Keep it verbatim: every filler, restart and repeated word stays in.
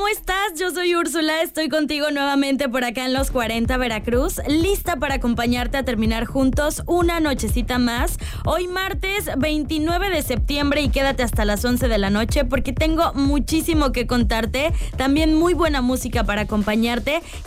estás? Yo soy Úrsula, estoy contigo nuevamente por acá en Los cuarenta Veracruz, lista para acompañarte a terminar juntos una nochecita más. Hoy martes veintinueve de septiembre y quédate hasta las once de la noche porque tengo muchísimo que contarte, también muy buena música para acompañarte.